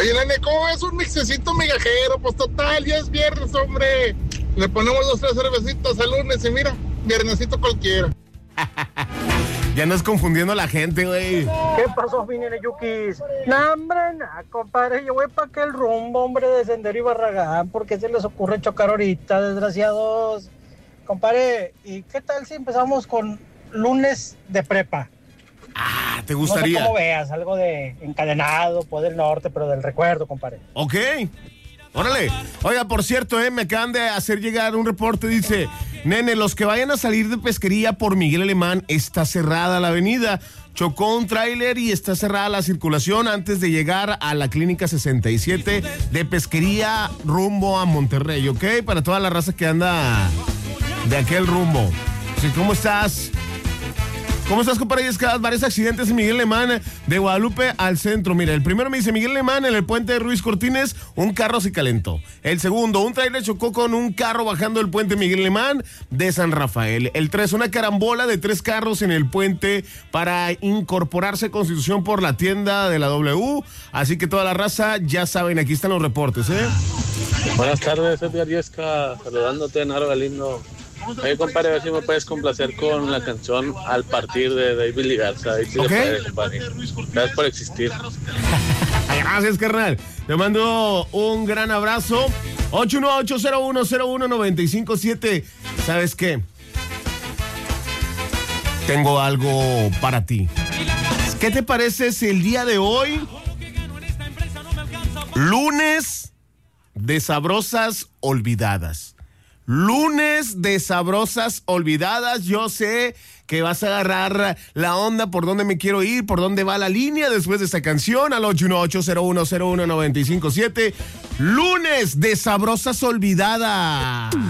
Oye, nene, ¿cómo ves un mixecito migajero? Pues total, ya es viernes, hombre. Le ponemos 2-3 cervecitas al lunes y mira, viernesito cualquiera. Ya andas confundiendo a la gente, güey. ¿Qué pasó, mi nene Yukis? No, hombre, compadre, yo voy para aquel rumbo, hombre, de Sendero y Barragán. ¿Por qué se les ocurre chocar ahorita, desgraciados? Compadre, ¿y qué tal si empezamos con lunes de prepa? Ah, ¿te gustaría? No sé cómo veas, algo de Encadenado, Poder del Norte, pero del recuerdo, compadre. Ok. Órale. Oiga, por cierto, me acaban de hacer llegar un reporte, dice, nene, los que vayan a salir de pesquería por Miguel Alemán, está cerrada la avenida. Chocó un tráiler y está cerrada la circulación antes de llegar a la clínica 67 de pesquería rumbo a Monterrey, ¿ok? Para toda la raza que anda de aquel rumbo. Sí, ¿cómo estás? ¿Cómo estás, compadre? Es que varios accidentes en Miguel Alemán, de Guadalupe al centro. Mira, el primero me dice Miguel Alemán, en el puente de Ruiz Cortines, un carro se calentó. El segundo, un tráiler chocó con un carro bajando el puente Miguel Alemán de San Rafael. El 3, una carambola de 3 carros en el puente para incorporarse a Constitución por la tienda de la W. Así que toda la raza, ya saben, aquí están los reportes, ¿eh? Buenas tardes, Edgar Yesca, saludándote, Naro Galindo. Oye, compadre, a ver si me puedes complacer con la canción Al Partir de David Lee Garza. Ahí sí le puedes, compadre. Gracias por existir. Gracias, carnal. Te mando un gran abrazo. 818-0101-957. ¿Sabes qué? Tengo algo para ti. ¿Qué te parece si el día de hoy, lunes de sabrosas olvidadas? Lunes de sabrosas olvidadas. Yo sé que vas a agarrar la onda por dónde me quiero ir, por dónde va la línea después de esta canción al 818-0101-957. Lunes de sabrosas olvidadas.